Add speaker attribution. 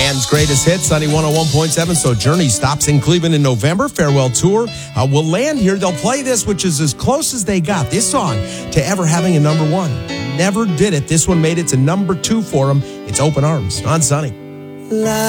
Speaker 1: Cam's greatest hit, Sunny 101.7. So Journey stops in Cleveland in November. Farewell tour will land here. They'll play this, which is as close as they got, this song, to ever having a number one. Never did it. This one made it to number 2 for them. It's Open Arms on Sunny.